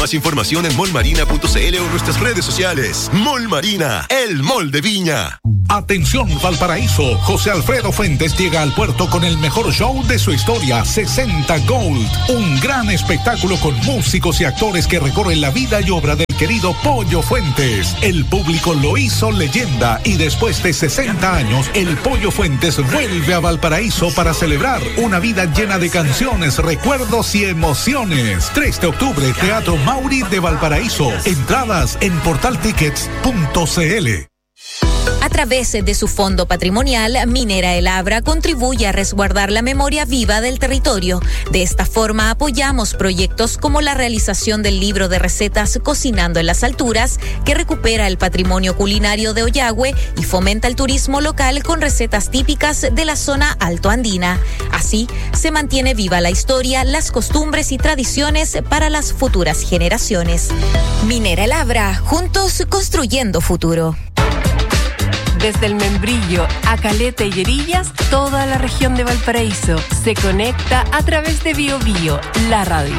Más información en mallmarina.cl o nuestras redes sociales. Mall Marina, el mall de Viña. Atención Valparaíso, José Alfredo Fuentes llega al puerto con el mejor show de su historia, 60 Gold. Un gran espectáculo con músicos y actores que recorren la vida y obra del querido Pollo Fuentes. El público lo hizo leyenda y después de 60 años, el Pollo Fuentes vuelve a Valparaíso para celebrar una vida llena de canciones, recuerdos y emociones. 3 de octubre, Teatro Mauri de Valparaíso. Entradas en portaltickets.cl. A través de su fondo patrimonial, Minera El Abra contribuye a resguardar la memoria viva del territorio. De esta forma apoyamos proyectos como la realización del libro de recetas Cocinando en las Alturas, que recupera el patrimonio culinario de Ollagüe y fomenta el turismo local con recetas típicas de la zona altoandina. Así, se mantiene viva la historia, las costumbres y tradiciones para las futuras generaciones. Minera El Abra, juntos construyendo futuro. Desde el Membrillo a Caleta y Herillas, toda la región de Valparaíso se conecta a través de Bio Bio, la radio.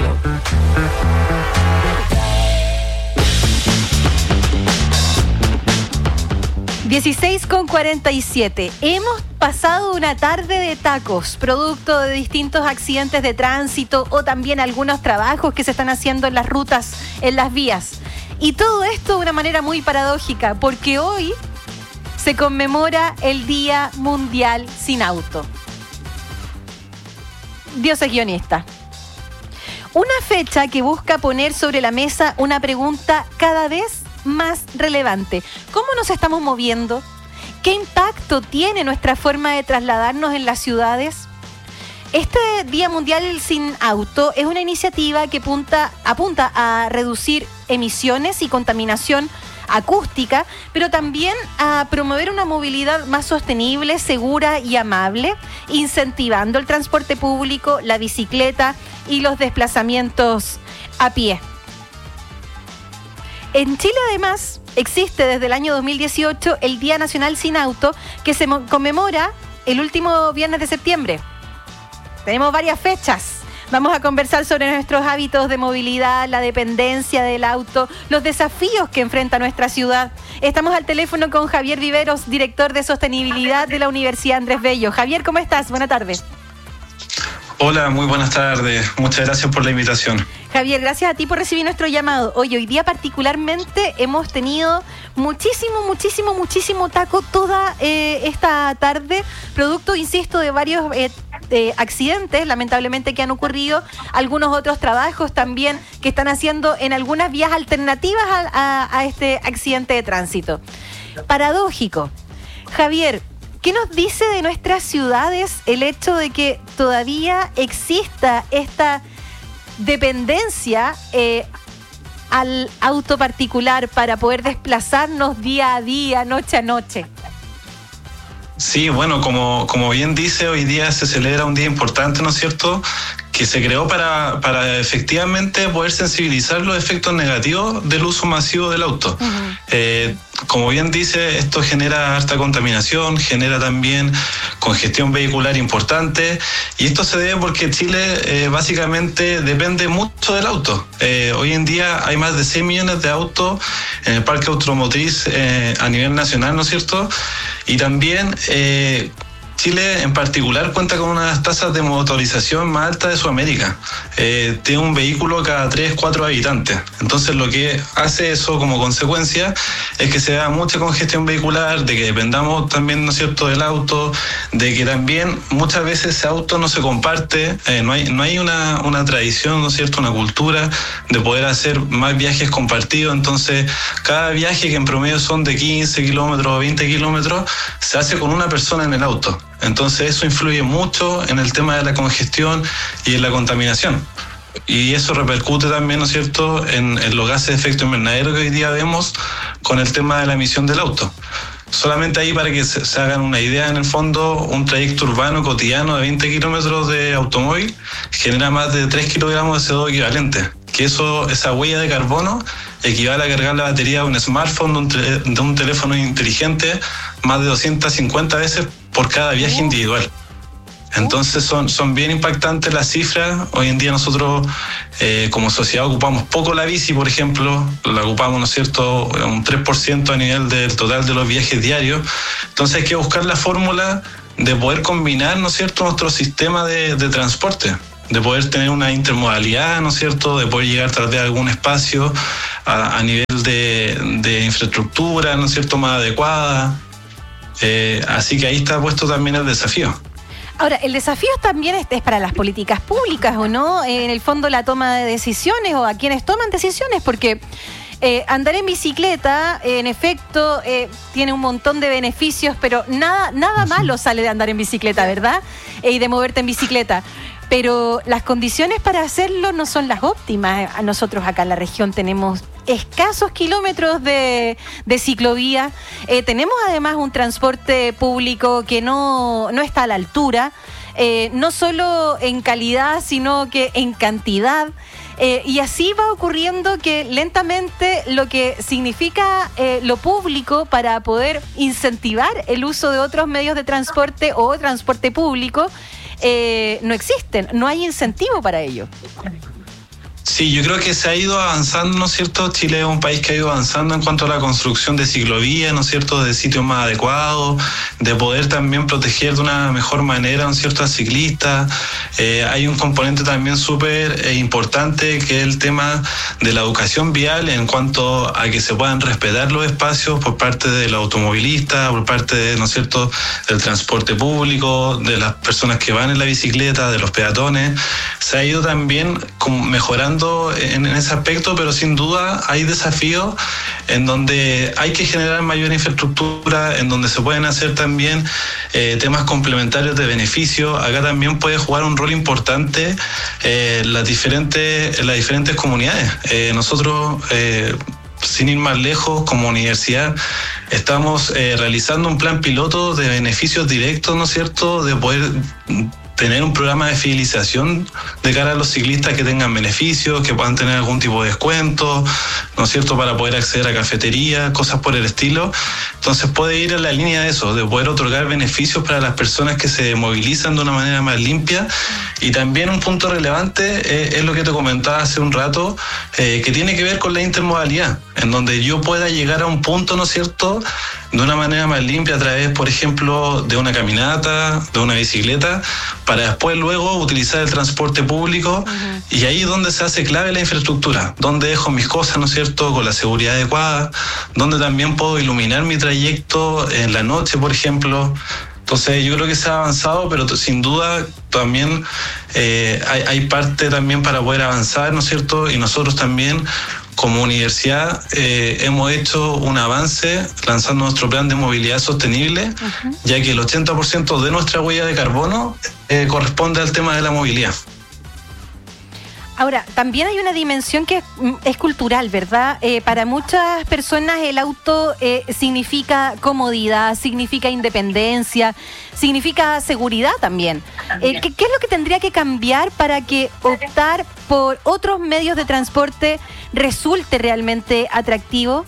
(16:47). Hemos pasado una tarde de tacos, producto de distintos accidentes de tránsito o también algunos trabajos que se están haciendo en las rutas, en las vías. Y todo esto de una manera muy paradójica, porque hoy se conmemora el Día Mundial Sin Auto. Dios es guionista. Una fecha que busca poner sobre la mesa una pregunta cada vez más relevante. ¿Cómo nos estamos moviendo? ¿Qué impacto tiene nuestra forma de trasladarnos en las ciudades? Este Día Mundial Sin Auto es una iniciativa que apunta a reducir emisiones y contaminación acústica, pero también a promover una movilidad más sostenible, segura y amable, incentivando el transporte público, la bicicleta y los desplazamientos a pie. En Chile, además, existe desde el año 2018 el Día Nacional Sin Auto, que se conmemora el último viernes de septiembre. Tenemos varias fechas. Vamos a conversar sobre nuestros hábitos de movilidad, la dependencia del auto, los desafíos que enfrenta nuestra ciudad. Estamos al teléfono con Javier Viveros, director de Sostenibilidad de la Universidad Andrés Bello. Javier, ¿cómo estás? Buenas tardes. Hola, muy buenas tardes. Muchas gracias por la invitación. Javier, gracias a ti por recibir nuestro llamado. Oye, hoy día particularmente hemos tenido muchísimo taco toda esta tarde, producto, insisto, de varios accidentes, lamentablemente, que han ocurrido, algunos otros trabajos también que están haciendo en algunas vías alternativas a este accidente de tránsito. Paradójico. Javier, ¿qué nos dice de nuestras ciudades el hecho de que todavía exista esta dependencia al auto particular para poder desplazarnos día a día, noche a noche? Sí, bueno, como bien dice, hoy día se celebra un día importante, ¿no es cierto?, que se creó para efectivamente poder sensibilizar los efectos negativos del uso masivo del auto. Uh-huh. Como bien dice, esto genera harta contaminación, genera también congestión vehicular importante, y esto se debe porque Chile básicamente depende mucho del auto. Hoy en día hay más de 6 millones de autos en el parque automotriz a nivel nacional, ¿no es cierto? Y también Chile en particular cuenta con una de las tasas de motorización más altas de Sudamérica. Tiene un vehículo cada 3-4 habitantes. Entonces lo que hace eso como consecuencia es que se da mucha congestión vehicular, de que dependamos también, ¿no es cierto?, del auto, de que también muchas veces ese auto no se comparte, no hay una tradición, ¿no es cierto?, una cultura de poder hacer más viajes compartidos. Entonces cada viaje, que en promedio son de 15 kilómetros o 20 kilómetros, se hace con una persona en el auto. Entonces eso influye mucho en el tema de la congestión y en la contaminación. Y eso repercute también, ¿no es cierto?, en los gases de efecto invernadero que hoy día vemos con el tema de la emisión del auto. Solamente ahí, para que se hagan una idea, en el fondo, un trayecto urbano cotidiano de 20 kilómetros de automóvil genera más de 3 kilogramos de CO2 equivalente. Que esa huella de carbono equivale a cargar la batería de un smartphone, de un teléfono inteligente, más de 250 veces por cada viaje individual. Entonces son bien impactantes las cifras. Hoy en día nosotros como sociedad ocupamos poco la bici, por ejemplo, la ocupamos, ¿no es cierto?, un 3% a nivel del total de los viajes diarios. Entonces hay que buscar la fórmula de poder combinar, ¿no es cierto?, nuestro sistema de transporte, de poder tener una intermodalidad, ¿no es cierto?, de poder llegar a través de algún espacio a nivel de infraestructura, ¿no es cierto?, más adecuada. Así que ahí está puesto también el desafío. Ahora, el desafío también es para las políticas públicas, ¿o no? En el fondo, la toma de decisiones o a quienes toman decisiones, porque andar en bicicleta, en efecto, tiene un montón de beneficios, pero nada malo sale de andar en bicicleta, ¿verdad? Y de moverte en bicicleta. Pero las condiciones para hacerlo no son las óptimas. Nosotros acá en la región tenemos escasos kilómetros de ciclovía. Tenemos además un transporte público que no está a la altura, no solo en calidad, sino que en cantidad. Y así va ocurriendo que lentamente lo que significa lo público para poder incentivar el uso de otros medios de transporte o transporte público no existen, no hay incentivo para ello. Sí, yo creo que se ha ido avanzando, ¿no es cierto? Chile es un país que ha ido avanzando en cuanto a la construcción de ciclovías, ¿no es cierto?, de sitios más adecuados, de poder también proteger de una mejor manera, ¿no es cierto?, al ciclista. Hay un componente también súper importante que es el tema de la educación vial en cuanto a que se puedan respetar los espacios por parte del automovilista, por parte de, ¿no es cierto?, del transporte público, de las personas que van en la bicicleta, de los peatones. Se ha ido también mejorando en ese aspecto, pero sin duda hay desafíos en donde hay que generar mayor infraestructura, en donde se pueden hacer también temas complementarios de beneficio. Acá también puede jugar un rol importante las diferentes comunidades. Nosotros sin ir más lejos, como universidad, estamos realizando un plan piloto de beneficios directos, ¿no es cierto?, de poder tener un programa de fidelización de cara a los ciclistas que tengan beneficios, que puedan tener algún tipo de descuento, ¿no es cierto?, para poder acceder a cafetería, cosas por el estilo. Entonces puede ir en la línea de eso, de poder otorgar beneficios para las personas que se movilizan de una manera más limpia. Y también un punto relevante es lo que te comentaba hace un rato, que tiene que ver con la intermodalidad, en donde yo pueda llegar a un punto, ¿no es cierto?, de una manera más limpia a través, por ejemplo, de una caminata, de una bicicleta, para después luego utilizar el transporte público. Uh-huh. Y ahí es donde se hace clave la infraestructura, donde dejo mis cosas, ¿no es cierto?, con la seguridad adecuada, donde también puedo iluminar mi trayecto en la noche, por ejemplo. Entonces yo creo que se ha avanzado, pero sin duda también hay parte también para poder avanzar, ¿no es cierto? Y nosotros también como universidad hemos hecho un avance lanzando nuestro plan de movilidad sostenible, uh-huh, ya que el 80% de nuestra huella de carbono corresponde al tema de la movilidad. Ahora, también hay una dimensión que es cultural, ¿verdad? Para muchas personas el auto significa comodidad, significa independencia, significa seguridad también. ¿Qué es lo que tendría que cambiar para que optar por otros medios de transporte resulte realmente atractivo?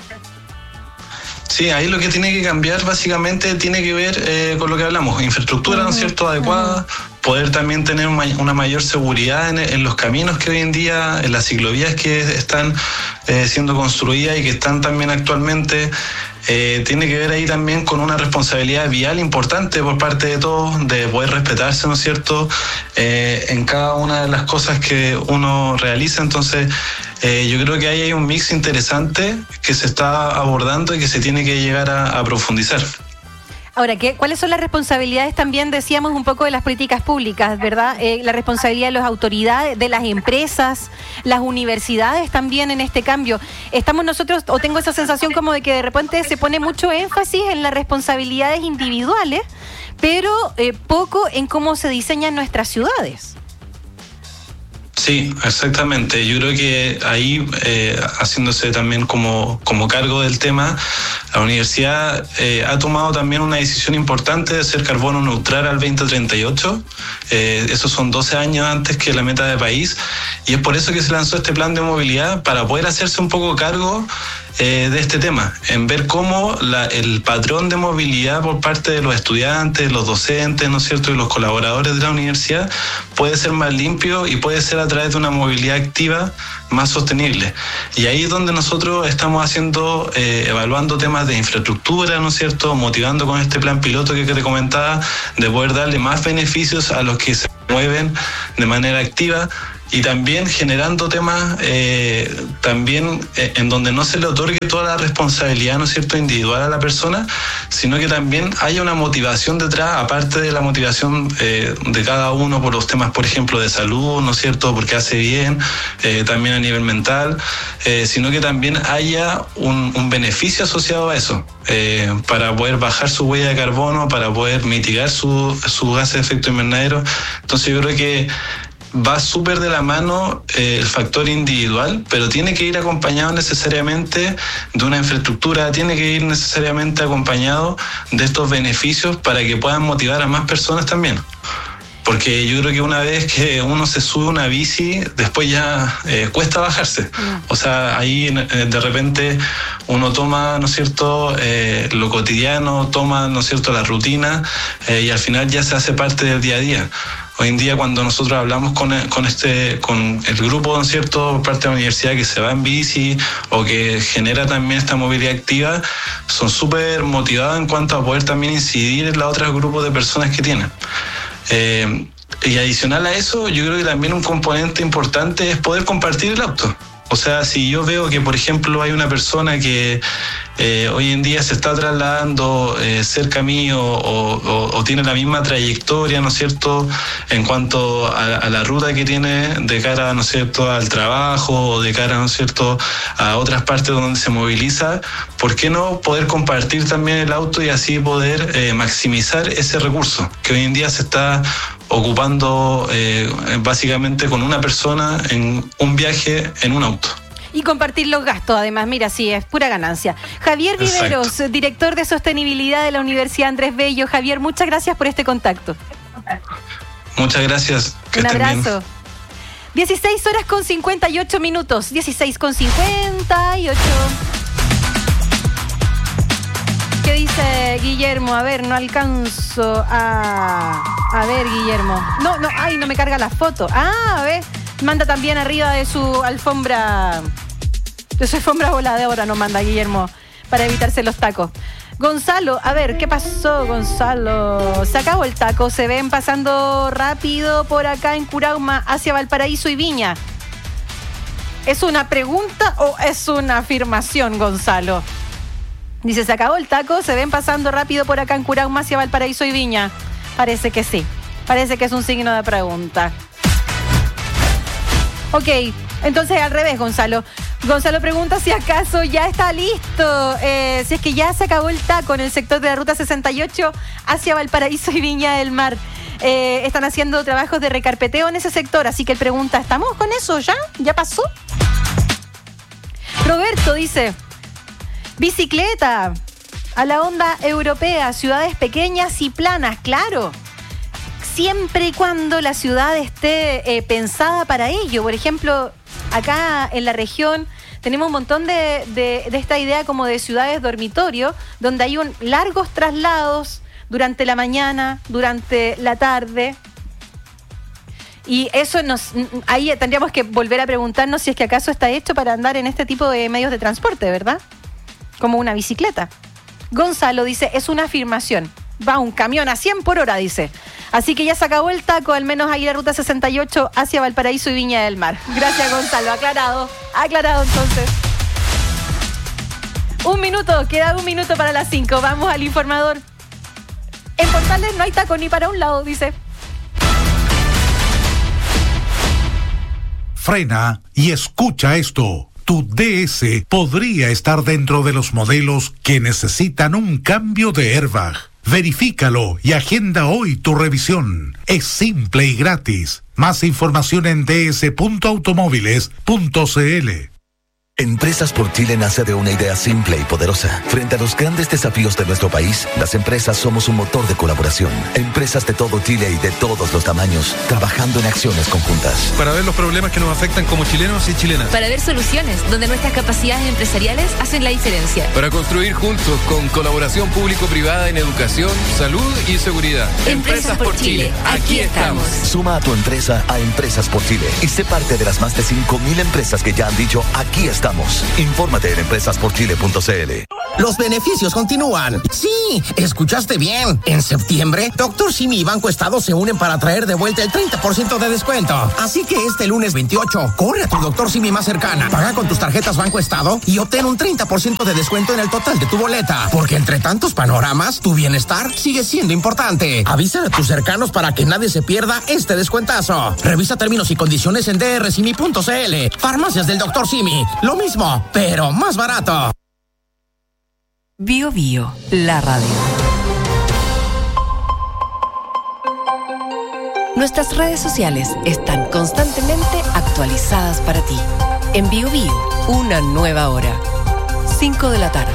Sí, ahí lo que tiene que cambiar básicamente tiene que ver con lo que hablamos, infraestructura, ¿no es cierto?, adecuada, poder también tener una mayor seguridad en los caminos que hoy en día, en las ciclovías que están siendo construidas y que están también actualmente. Tiene que ver ahí también con una responsabilidad vial importante por parte de todos, de poder respetarse, ¿no es cierto?, en cada una de las cosas que uno realiza. Entonces, yo creo que ahí hay un mix interesante que se está abordando y que se tiene que llegar a profundizar. Ahora, ¿cuáles son las responsabilidades también, decíamos, un poco de las políticas públicas, ¿verdad? La responsabilidad de las autoridades, de las empresas, las universidades también en este cambio. Estamos nosotros, o tengo esa sensación como de que de repente se pone mucho énfasis en las responsabilidades individuales, pero poco en cómo se diseñan nuestras ciudades. Sí, exactamente. Yo creo que ahí, haciéndose también como cargo del tema, la universidad ha tomado también una decisión importante de ser carbono neutral al 2038. Esos son 12 años antes que la meta de país, y es por eso que se lanzó este plan de movilidad, para poder hacerse un poco cargo de este tema, en ver cómo el patrón de movilidad por parte de los estudiantes, los docentes, ¿no es cierto?, y los colaboradores de la universidad puede ser más limpio y puede ser a través de una movilidad activa más sostenible. Y ahí es donde nosotros estamos haciendo, evaluando temas de infraestructura, ¿no es cierto?, motivando con este plan piloto que te comentaba, de poder darle más beneficios a los que se mueven de manera activa, y también generando temas en donde no se le otorgue toda la responsabilidad, ¿no es cierto?, individual a la persona, sino que también haya una motivación detrás, aparte de la motivación de cada uno por los temas, por ejemplo, de salud, ¿no es cierto?, porque hace bien, también a nivel mental, sino que también haya un beneficio asociado a eso, para poder bajar su huella de carbono, para poder mitigar su gases de efecto invernadero. Entonces yo creo que va súper de la mano el factor individual, pero tiene que ir acompañado necesariamente de una infraestructura, tiene que ir necesariamente acompañado de estos beneficios para que puedan motivar a más personas también. Porque yo creo que una vez que uno se sube una bici, después ya cuesta bajarse. O sea, ahí de repente uno toma, ¿no es cierto?, lo cotidiano, toma, ¿no es cierto?, la rutina, y al final ya se hace parte del día a día. Hoy en día, cuando nosotros hablamos con el grupo, ¿no es cierto?, por parte de la universidad que se va en bici o que genera también esta movilidad activa, son súper motivados en cuanto a poder también incidir en los otros grupos de personas que tienen. Y adicional a eso, yo creo que también un componente importante es poder compartir el auto. O sea, si yo veo que, por ejemplo, hay una persona que hoy en día se está trasladando cerca mío o tiene la misma trayectoria, ¿no es cierto?, en cuanto a la ruta que tiene de cara, ¿no es cierto?, al trabajo o de cara, ¿no es cierto?, a otras partes donde se moviliza, ¿por qué no poder compartir también el auto y así poder maximizar ese recurso que hoy en día se está ocupando básicamente con una persona en un viaje en un auto? Y compartir los gastos, además, mira, sí, es pura ganancia. Javier Viveros, exacto, director de sostenibilidad de la Universidad Andrés Bello. Javier, muchas gracias por este contacto. Muchas gracias. Un abrazo. 16:58 minutos. 16:58. ¿Qué dice Guillermo? A ver, no alcanzo a ver, Guillermo. No, ay, no me carga la foto. A ver, manda también arriba de su alfombra voladora, nos manda Guillermo, para evitarse los tacos. Gonzalo, a ver, ¿qué pasó, Gonzalo? Se acabó el taco, se ven pasando rápido por acá en Curauma hacia Valparaíso y Viña. ¿Es una pregunta o es una afirmación, Gonzalo? Dice, se acabó el taco, se ven pasando rápido por acá en Curauma hacia Valparaíso y Viña. Parece que sí, parece que es un signo de pregunta. Ok, entonces al revés, Gonzalo. Gonzalo pregunta si acaso ya está listo, si es que ya se acabó el taco en el sector de la Ruta 68 hacia Valparaíso y Viña del Mar. Están haciendo trabajos de recarpeteo en ese sector, así que él pregunta, ¿estamos con eso ya? ¿Ya pasó? Roberto dice, bicicleta a la onda europea, ciudades pequeñas y planas, claro. Siempre y cuando la ciudad esté pensada para ello. Por ejemplo, acá en la región tenemos un montón de esta idea como de ciudades dormitorio, donde hay largos traslados durante la mañana, durante la tarde. Y eso ahí tendríamos que volver a preguntarnos si es que acaso está hecho para andar en este tipo de medios de transporte, ¿verdad? Como una bicicleta. Gonzalo dice, es una afirmación. Va un camión a 100 por hora, dice. Así que ya se acabó el taco, al menos ahí la Ruta 68 hacia Valparaíso y Viña del Mar. Gracias, Gonzalo. Aclarado entonces. Queda un minuto para las 5. Vamos al informador. En Portales no hay taco ni para un lado, dice. Frena y escucha esto. Tu DS podría estar dentro de los modelos que necesitan un cambio de airbag. Verifícalo y agenda hoy tu revisión. Es simple y gratis. Más información en ds.automóviles.cl. Empresas por Chile nace de una idea simple y poderosa. Frente a los grandes desafíos de nuestro país, las empresas somos un motor de colaboración. Empresas de todo Chile y de todos los tamaños, trabajando en acciones conjuntas. Para ver los problemas que nos afectan como chilenos y chilenas. Para ver soluciones donde nuestras capacidades empresariales hacen la diferencia. Para construir juntos con colaboración público-privada en educación, salud y seguridad. Empresas por Chile. Aquí estamos. Suma a tu empresa a Empresas por Chile y sé parte de las más de 5.000 empresas que ya han dicho aquí estamos. Infórmate en empresasporchile.cl. Los beneficios continúan. Sí, escuchaste bien. En septiembre, Dr. Simi y Banco Estado se unen para traer de vuelta el 30% de descuento. Así que este lunes 28, corre a tu Dr. Simi más cercana, paga con tus tarjetas Banco Estado y obtén un 30% de descuento en el total de tu boleta. Porque entre tantos panoramas, tu bienestar sigue siendo importante. Avisa a tus cercanos para que nadie se pierda este descuentazo. Revisa términos y condiciones en drsimi.cl. Farmacias del Dr. Simi. Lo mismo, pero más barato. Bio Bio, la radio. Nuestras redes sociales están constantemente actualizadas para ti. En Bio Bio, una nueva hora. 5 de la tarde.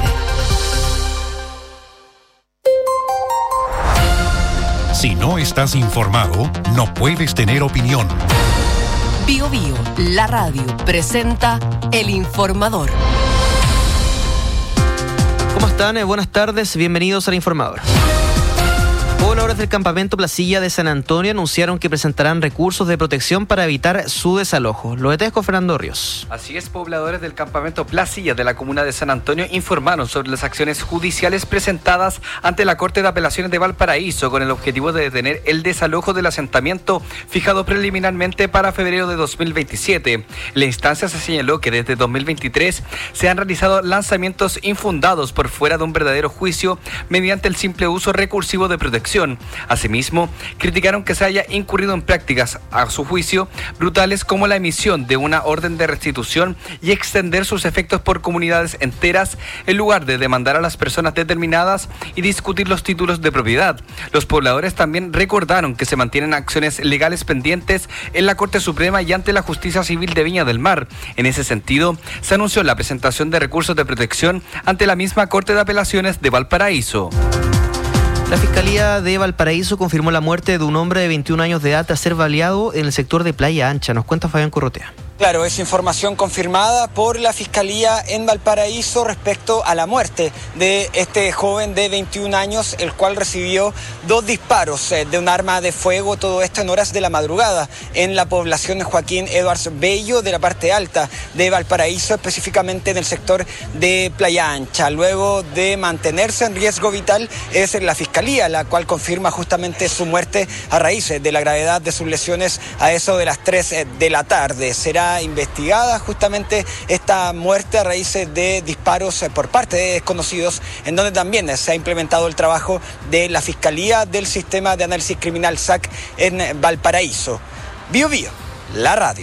Si no estás informado, no puedes tener opinión. Bio Bio, la radio, presenta El Informador. ¿Cómo están? Buenas tardes, bienvenidos al Informador. Pobladores del campamento Placilla de San Antonio anunciaron que presentarán recursos de protección para evitar su desalojo. Lo detalles con Fernando Ríos. Así es, pobladores del campamento Placilla de la comuna de San Antonio informaron sobre las acciones judiciales presentadas ante la Corte de Apelaciones de Valparaíso con el objetivo de detener el desalojo del asentamiento fijado preliminarmente para febrero de 2027. En la instancia se señaló que desde 2023 se han realizado lanzamientos infundados por fuera de un verdadero juicio mediante el simple uso recursivo de protección. Asimismo, criticaron que se haya incurrido en prácticas, a su juicio, brutales como la emisión de una orden de restitución y extender sus efectos por comunidades enteras en lugar de demandar a las personas determinadas y discutir los títulos de propiedad. Los pobladores también recordaron que se mantienen acciones legales pendientes en la Corte Suprema y ante la Justicia Civil de Viña del Mar. En ese sentido, se anunció la presentación de recursos de protección ante la misma Corte de Apelaciones de Valparaíso. La Fiscalía de Valparaíso confirmó la muerte de un hombre de 21 años de edad tras ser baleado en el sector de Playa Ancha. Nos cuenta Fabián Corrotea. Claro, es información confirmada por la Fiscalía en Valparaíso respecto a la muerte de este joven de 21 años, el cual recibió 2 disparos de un arma de fuego, todo esto en horas de la madrugada, en la población de Joaquín Edwards Bello, de la parte alta de Valparaíso, específicamente en el sector de Playa Ancha. Luego de mantenerse en riesgo vital, es la Fiscalía la cual confirma justamente su muerte a raíz de la gravedad de sus lesiones a eso de las 3 de la tarde. Será investigada justamente esta muerte a raíz de disparos por parte de desconocidos, en donde también se ha implementado el trabajo de la Fiscalía del Sistema de Análisis Criminal SAC en Valparaíso. Bio Bio, la radio.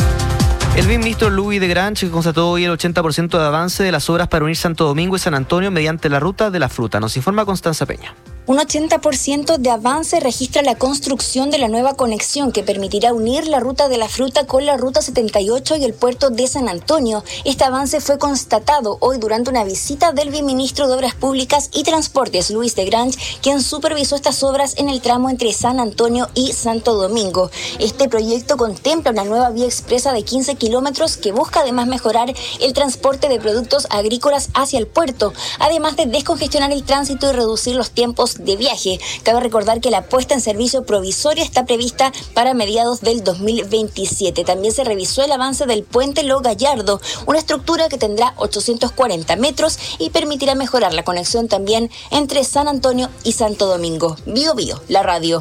El ministro Louis de Grange constató hoy el 80% de avance de las obras para unir Santo Domingo y San Antonio mediante la ruta de la fruta. Nos informa Constanza Peña. Un 80% de avance registra la construcción de la nueva conexión que permitirá unir la ruta de la fruta con la ruta 78 y el puerto de San Antonio. Este avance fue constatado hoy durante una visita del viceministro de Obras Públicas y Transportes, Louis de Grange, quien supervisó estas obras en el tramo entre San Antonio y Santo Domingo. Este proyecto contempla una nueva vía expresa de 15 kilómetros que busca además mejorar el transporte de productos agrícolas hacia el puerto, además de descongestionar el tránsito y reducir los tiempos de viaje. Cabe recordar que la puesta en servicio provisoria está prevista para mediados del 2027. También se revisó el avance del puente Lo Gallardo, una estructura que tendrá 840 metros y permitirá mejorar la conexión también entre San Antonio y Santo Domingo. Bio Bio, la radio.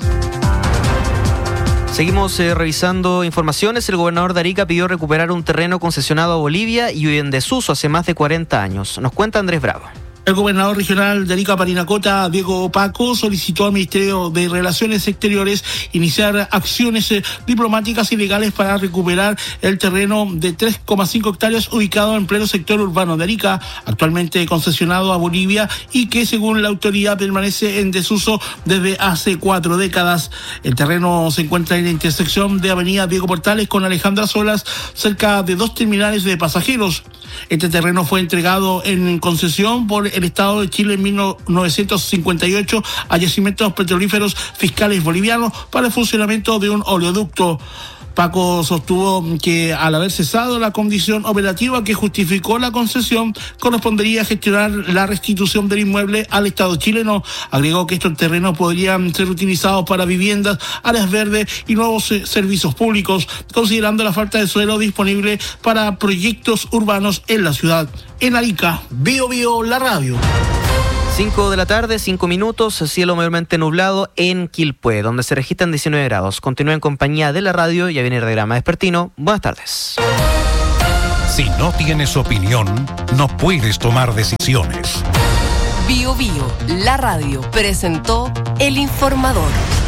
Seguimos revisando informaciones. El gobernador de Arica pidió recuperar un terreno concesionado a Bolivia y en desuso hace más de 40 años. Nos cuenta Andrés Bravo. El gobernador regional de Arica, Parinacota, Diego Paco, solicitó al Ministerio de Relaciones Exteriores iniciar acciones diplomáticas y legales para recuperar el terreno de 3,5 hectáreas ubicado en pleno sector urbano de Arica, actualmente concesionado a Bolivia y que según la autoridad permanece en desuso desde hace 4 décadas. El terreno se encuentra en la intersección de Avenida Diego Portales con Alejandra Solas, cerca de 2 terminales de pasajeros. Este terreno fue entregado en concesión por el Estado de Chile en 1958 a Yacimientos Petrolíferos Fiscales Bolivianos para el funcionamiento de un oleoducto. Paco sostuvo que al haber cesado la condición operativa que justificó la concesión, correspondería gestionar la restitución del inmueble al Estado chileno. Agregó que estos terrenos podrían ser utilizados para viviendas, áreas verdes y nuevos servicios públicos, considerando la falta de suelo disponible para proyectos urbanos en la ciudad. En Arica, Bio Bio, la radio. 5 de la tarde, 5 minutos, cielo mayormente nublado en Quilpué, donde se registran 19 grados. Continúa en compañía de la radio, ya viene el diagrama vespertino. Buenas tardes. Si no tienes opinión, no puedes tomar decisiones. Bio Bio, la radio, presentó El Informador.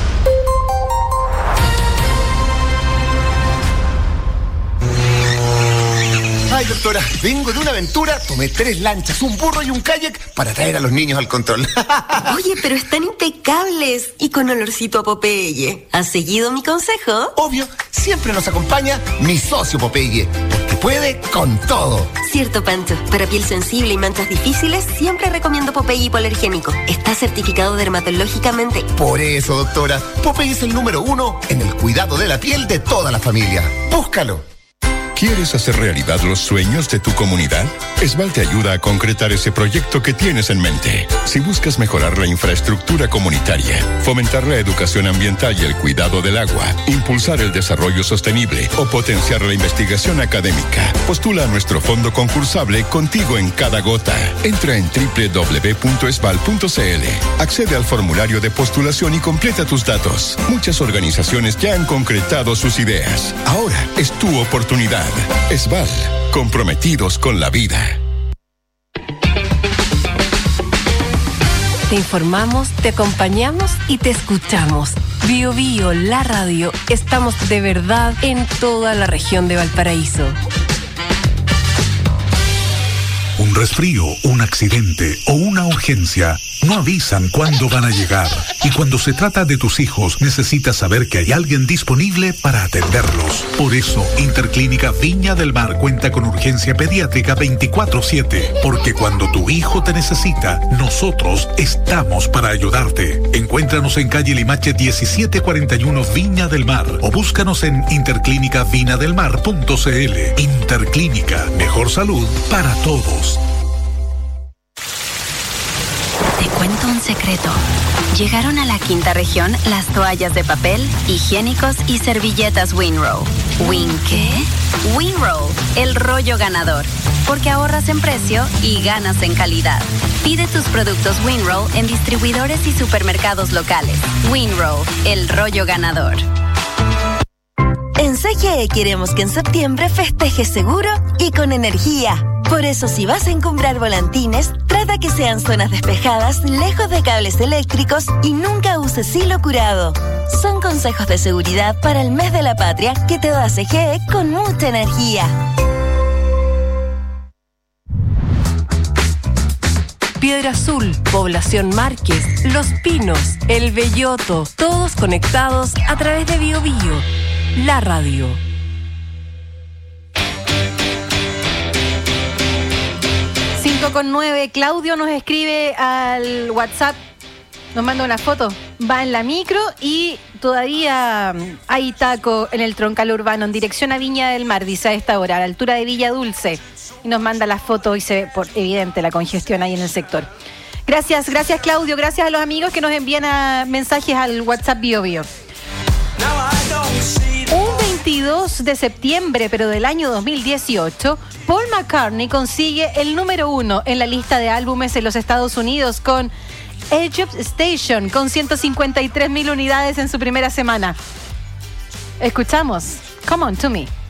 Ay, doctora, vengo de una aventura, tomé 3 lanchas, un burro y un kayak para traer a los niños al control. Oye, pero están impecables y con olorcito a Popeye. ¿Has seguido mi consejo? Obvio, siempre nos acompaña mi socio Popeye, porque puede con todo. Cierto, Pancho. Para piel sensible y manchas difíciles, siempre recomiendo Popeye hipoalergénico. Está certificado dermatológicamente. Por eso, doctora, Popeye es el número 1 en el cuidado de la piel de toda la familia. Búscalo. ¿Quieres hacer realidad los sueños de tu comunidad? Esval te ayuda a concretar ese proyecto que tienes en mente. Si buscas mejorar la infraestructura comunitaria, fomentar la educación ambiental y el cuidado del agua, impulsar el desarrollo sostenible o potenciar la investigación académica, postula a nuestro fondo concursable Contigo en Cada Gota. Entra en www.esval.cl, accede al formulario de postulación y completa tus datos. Muchas organizaciones ya han concretado sus ideas. Ahora es tu oportunidad. Esval, comprometidos con la vida. Te informamos, te acompañamos y te escuchamos. Bio Bio, la radio, estamos de verdad en toda la región de Valparaíso. Un resfrío, un accidente o una urgencia no avisan cuándo van a llegar. Y cuando se trata de tus hijos, necesitas saber que hay alguien disponible para atenderlos. Por eso, Interclínica Viña del Mar cuenta con urgencia pediátrica 24/7. Porque cuando tu hijo te necesita, nosotros estamos para ayudarte. Encuéntranos en calle Limache 1741 Viña del Mar o búscanos en interclínicavinadelmar.cl. Interclínica, mejor salud para todos. Te cuento un secreto. Llegaron a la quinta región las toallas de papel, higiénicos y servilletas Winrow. ¿Win qué? Winrow, el rollo ganador. Porque ahorras en precio y ganas en calidad. Pide tus productos Winrow en distribuidores y supermercados locales. Winrow, el rollo ganador. En CGE queremos que en septiembre festejes seguro y con energía. Por eso, si vas a encumbrar volantines, trata que sean zonas despejadas, lejos de cables eléctricos y nunca uses hilo curado. Son consejos de seguridad para el mes de la patria que te da CGE con mucha energía. Piedra Azul, Población Márquez, Los Pinos, El Belloto, todos conectados a través de Bio Bio, la radio. Con 9, Claudio nos escribe al WhatsApp, nos manda una foto, va en la micro y todavía hay taco en el troncal urbano en dirección a Viña del Mar, dice a esta hora, a la altura de Villa Dulce, y nos manda la foto y se ve por evidente la congestión ahí en el sector. Gracias Claudio, gracias a los amigos que nos envían mensajes al WhatsApp Bio Bio. Un 22 de septiembre, pero del año 2018, Paul McCartney consigue el número 1 en la lista de álbumes en los Estados Unidos con Egypt Station, con 153,000 unidades en su primera semana. Escuchamos Come On To Me.